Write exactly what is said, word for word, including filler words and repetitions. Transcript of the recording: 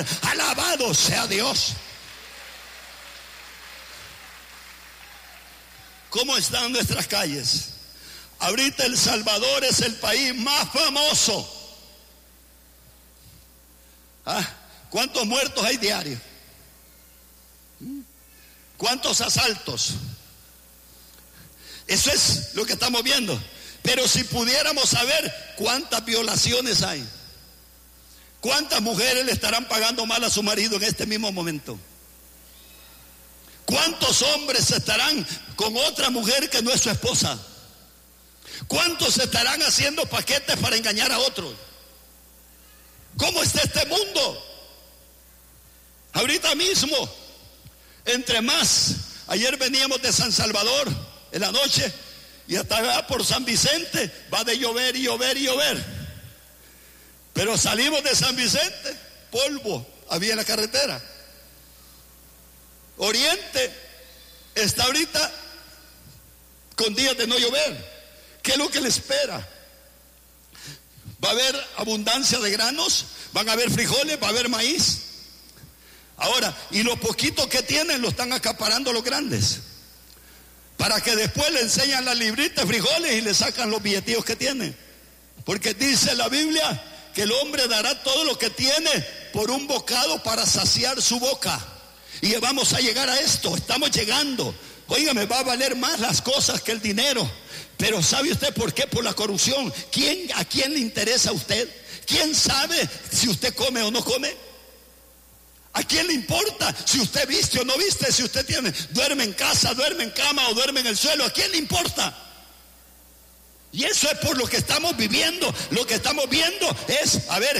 lugar. Alabado sea Dios. ¿Cómo están nuestras calles? Ahorita El Salvador es el país más famoso. ¿Ah? ¿Cuántos muertos hay diarios? ¿Cuántos asaltos? Eso es lo que estamos viendo. Pero si pudiéramos saber cuántas violaciones hay, cuántas mujeres le estarán pagando mal a su marido en este mismo momento, cuántos hombres estarán con otra mujer que no es su esposa, cuántos estarán haciendo paquetes para engañar a otros. ¿Cómo está este mundo? Ahorita mismo, entre más, ayer veníamos de San Salvador en la noche y hasta allá por San Vicente va de llover y llover y llover. Pero salimos de San Vicente, polvo había en la carretera. Oriente está ahorita con días de no llover. ¿Qué es lo que le espera? Va a haber abundancia de granos, van a haber frijoles, va a haber maíz. Ahora, y lo poquito que tienen lo están acaparando los grandes, para que después le enseñan las libritas de frijoles y le sacan los billetillos que tienen. Porque dice la Biblia que el hombre dará todo lo que tiene por un bocado para saciar su boca. Y vamos a llegar a esto, estamos llegando. Óigame, va a valer más las cosas que el dinero. Pero ¿sabe usted por qué? Por la corrupción. ¿Quién, ¿A quién le interesa a usted? ¿Quién sabe si usted come o no come? ¿A quién le importa si usted viste o no viste? Si usted tiene, duerme en casa, duerme en cama o duerme en el suelo. ¿A quién le importa? Y eso es por lo que estamos viviendo. Lo que estamos viendo es, a ver,